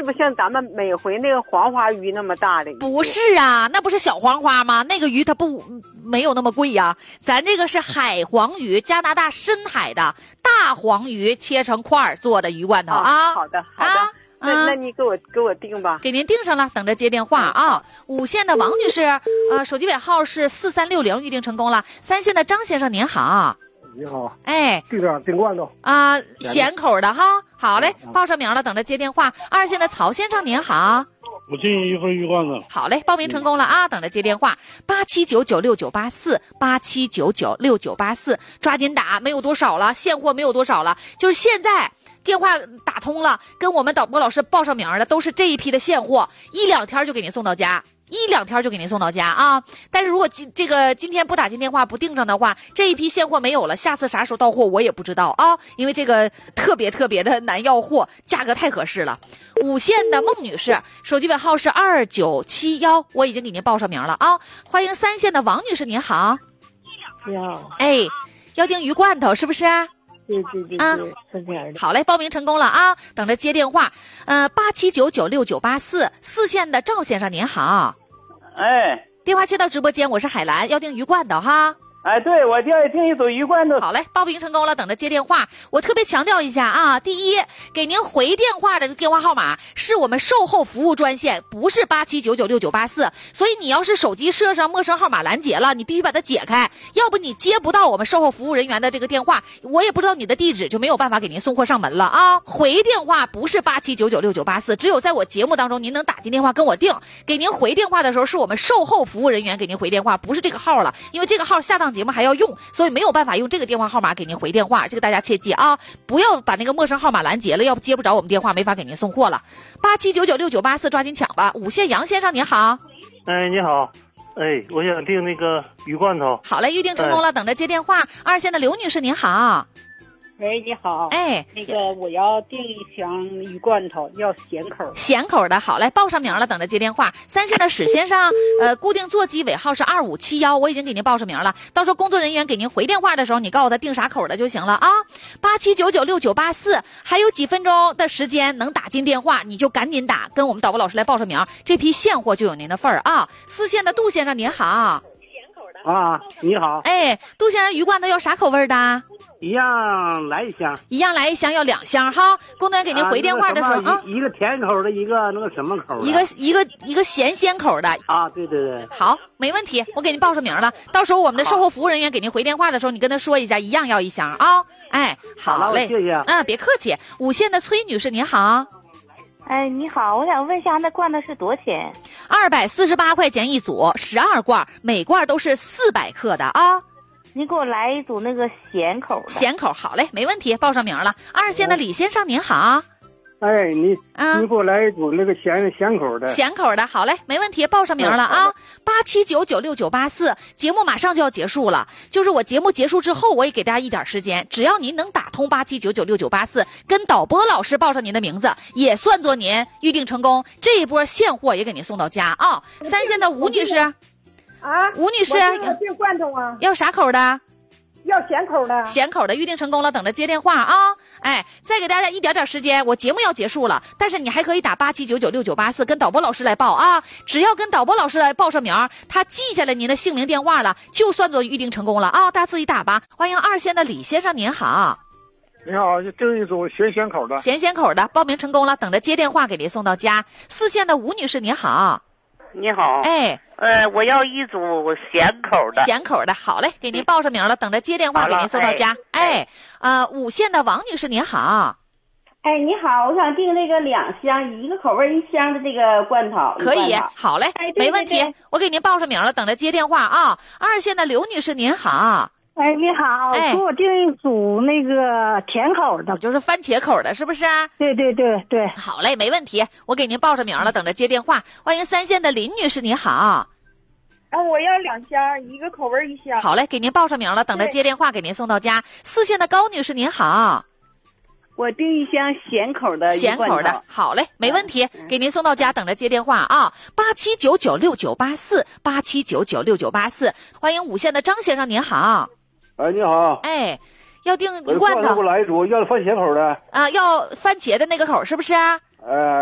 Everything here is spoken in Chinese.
不是像咱们每回那个黄花鱼那么大的鱼？ 不是啊，那不是小黄花吗？那个鱼它没有那么贵呀。咱这个是海黄鱼，加拿大深海的大黄鱼，切成块做的鱼罐头啊。 好的好的。那你给我订吧。 给您订上了，等着接电话啊。5线的王女士，手机尾号是4360，预定成功了。3线的张先生您好。 你好， 哎， 订罐头啊，咸口的哈，好嘞，报上名了，等着接电话。2线的曹先生您好， 我订一份鱼罐头。 好嘞，报名成功了啊，等着接电话。87996984，87996984，抓紧打，没有多少了，现货没有多少了，就是现在。电话打通了，跟我们导播老师报上名的都是这一批的现货，1、2天就给您送到家，1、2天就给您送到家啊！但是如果今天不打进电话不订上的话，这一批现货没有了，下次啥时候到货我也不知道啊，因为这个特别的难要货，价格太合适了。5线的孟女士，手机尾号是2971，我已经给您报上名了啊！欢迎3线的王女士，您好。 你好。 哎，要订鱼罐头是不是？ 对， 好嘞，报名成功了啊！等着接电话。87996984，4线的赵先生您好。 哎， 电话接到直播间，我是海兰，要订鱼罐头哈。 哎，对，我就要订一组鱼罐头。 好嘞，报名成功了，等着接电话。我特别强调一下啊，第一，给您回电话的电话号码是我们售后服务专线，不是87996984。所以你要是手机设上陌生号码拦截了，你必须把它解开，要不你接不到我们售后服务人员的这个电话，我也不知道你的地址，就没有办法给您送货上门了啊。回电话不是87996984，只有在我节目当中您能打进电话跟我订，给您回电话的时候是我们售后服务人员给您回电话，不是这个号了，因为这个号下档节目还要用，所以没有办法用这个电话号码给您回电话，这个大家切记啊，不要把那个陌生号码拦截了，要不接不着我们电话，没法给您送货了。87996984，抓紧抢吧。5线杨先生您好。 哎，你好，哎，我想订那个鱼罐头。 好嘞，预定成功了，等着接电话。2线的刘女士您好。 喂，你好。 哎， 那个我要订一箱鱼罐头，要咸口。 咸口的，好嘞，报上名了，等着接电话。3线的史先生，固定座机尾号是2571，我已经给您报上名了。到时候工作人员给您回电话的时候，你告诉他订啥口的就行了啊。87996984，还有几分钟的时间能打进电话，你就赶紧打，跟我们导播老师来报上名，这批现货就有您的份儿啊。4线的杜先生您好。 啊，你好。 哎，杜先生，鱼罐头要啥口味的？ 一样来一箱， 要2箱哈。工作人员给您回电话的时候啊， 一个甜口的，一个那个什么口的， 一个咸鲜口的啊，对。 好，没问题，我给您报上名了。到时候我们的售后服务人员给您回电话的时候，你跟他说一下，一样要1箱啊。哎，好嘞， 谢谢。 别客气。5线的崔女士您好。 哎，你好，我想问一下，那罐头是多少钱 ？248块钱一组，12罐，每罐都是400克的啊。 你给我来一组那个咸口的。 咸口，好嘞，没问题，报上名了。2线的李先生您好。 哎，你给我来一组那个咸口的。 咸口的，好嘞，没问题，报上名了啊。87996984，节目马上就要结束了，就是我节目结束之后，我也给大家一点时间，只要您能打通87996984，跟导播老师报上您的名字，也算作您预定成功，这一波现货也给您送到家啊。3线的吴女士。吴女士， 要订罐头啊？ 要啥口的？ 要咸口的。 咸口的，预定成功了，等着接电话啊！哎，再给大家一点时间，我节目要结束了，但是你还可以打87996984跟导播老师来报啊！只要跟导播老师来报上名，他记下来您的姓名电话了，就算作预定成功了啊！大家自己打吧。欢迎2线的李先生您好。 你好，订一组咸口的。 咸口的，报名成功了，等着接电话给您送到家。4线的吴女士您好。 你好。 哎。 我要一组咸口的。 咸口的，好嘞，给您报上名了，等着接电话给您送到家。5线的王女士您好。 哎，你好，我想订那个2箱，一个口味1箱的这个罐头。 可以，好嘞，没问题，我给您报上名了，等着接电话啊。2线的刘女士您好。 哎，你好，给我订一组那个甜口的， 就是番茄口的，是不是？ 对。 好嘞，没问题，我给您报上名了，等着接电话。欢迎3线的林女士，你好。 我要2箱，一个口味1箱。 好嘞，给您报上名了，等着接电话给您送到家。4线的高女士，您好。 我订一箱咸口的。 咸口的，好嘞，没问题，给您送到家，等着接电话啊。87996984，87996984。欢迎5线的张先生，您好。 哎，你好。 哎，要订鱼罐头。 给我来一组，要番茄口的。 要番茄的那个口，是不是？